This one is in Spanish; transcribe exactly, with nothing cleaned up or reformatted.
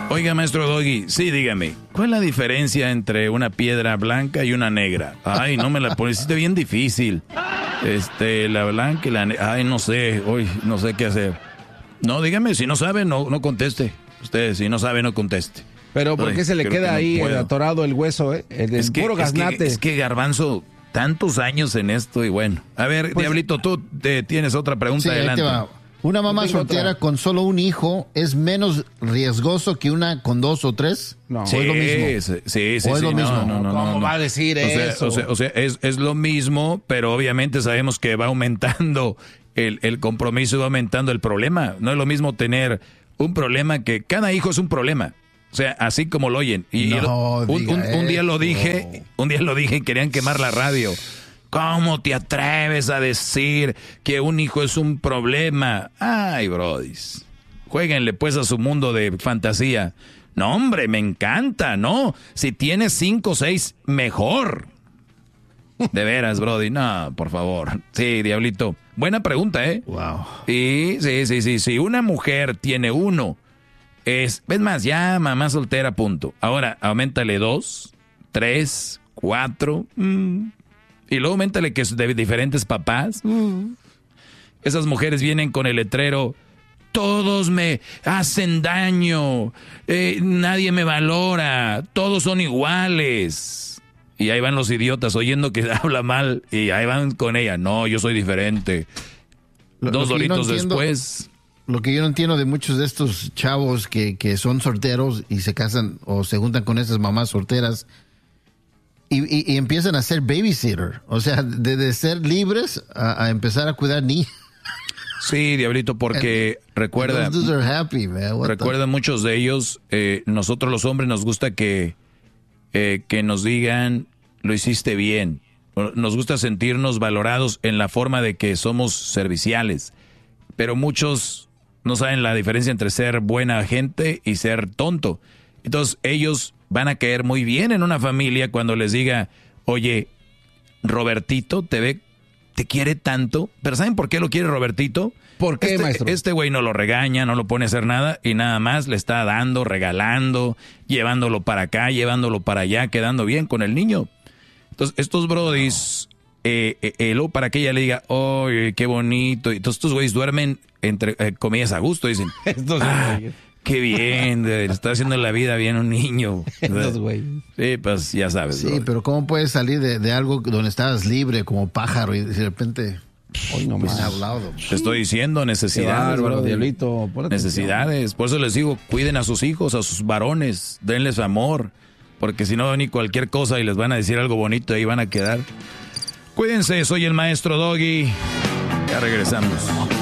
Oiga, maestro Doggy, sí, dígame, ¿cuál es la diferencia entre una piedra blanca y una negra? Ay, no me la pusiste bien difícil. Este, la blanca y la negra. Ay, no sé, hoy no sé qué hacer. No, dígame, si no sabe, no, no conteste. Usted, si no sabe, no conteste. Pero ¿por qué Ay, se le queda no ahí puedo. atorado el hueso, eh? El, es que, puro gaznate. Es que, es que Garbanzo, tantos años en esto y bueno. A ver, pues, Diablito, tú te tienes otra pregunta, sí, adelante. Una mamá soltera otra. con solo un hijo es menos riesgoso que una con dos o tres. No, sí, ¿o es lo mismo? Sí, sí, sí. ¿O es sí, lo no, mismo? No, no, ¿Cómo no, va a decir o sea, eso? O sea, o sea es, es lo mismo, pero obviamente sabemos que va aumentando el, el compromiso y va aumentando el problema. No es lo mismo tener un problema que cada hijo es un problema. O sea, así como lo oyen. Y no, un, un, un día lo dije, un día lo dije y querían quemar la radio. ¿Cómo te atreves a decir que un hijo es un problema? Ay, brodis, jueguenle pues a su mundo de fantasía. No, hombre, me encanta, ¿no? Si tienes cinco o seis, mejor. De veras, brody, no, por favor. Sí, Diablito, buena pregunta, ¿eh? Wow. Y sí, sí, sí, si una mujer tiene uno, es, es más, ya mamá soltera, punto. Ahora, auméntale dos, tres, cuatro... Mmm. Y luego méntale que es de diferentes papás. Mm. Esas mujeres vienen con el letrero, todos me hacen daño, eh, nadie me valora, todos son iguales. Y ahí van los idiotas oyendo que habla mal y ahí van con ella. No, yo soy diferente. Lo, Dos lo doritos no entiendo, después. Lo que yo no entiendo de muchos de estos chavos que, que son solteros y se casan o se juntan con esas mamás solteras, Y, y, y empiezan a ser babysitter, o sea, de, de ser libres a, a empezar a cuidar niños. Sí, Diablito, porque and, recuerda, and those dudes are happy, man. recuerda the... muchos de ellos, eh, nosotros los hombres nos gusta que, eh, que nos digan, lo hiciste bien. Nos gusta sentirnos valorados en la forma de que somos serviciales, pero muchos no saben la diferencia entre ser buena gente y ser tonto. Entonces ellos van a caer muy bien en una familia cuando les diga, oye, Robertito te ve, te quiere tanto, pero ¿saben por qué lo quiere Robertito? ¿Por qué, este, maestro? Este güey no lo regaña, no lo pone a hacer nada y nada más le está dando, regalando, llevándolo para acá, llevándolo para allá, quedando bien con el niño. Entonces estos brodis, eh, eh, eh, luego para que ella le diga, oye, qué bonito, y entonces estos güeyes duermen entre eh, comillas a gusto, dicen, ah, qué bien, está haciendo la vida bien un niño. Sí, pues ya sabes. Sí, bro. pero ¿cómo puedes salir de, de algo donde estabas libre como pájaro y de repente... Hoy no pues, más. hablado. Te estoy diciendo necesidades, bárbaro, bro. Diablito, Necesidades. Por eso les digo, cuiden a sus hijos, a sus varones, denles amor. Porque si no, ni cualquier cosa y les van a decir algo bonito, ahí van a quedar. Cuídense, soy el maestro Doggy. Ya regresamos.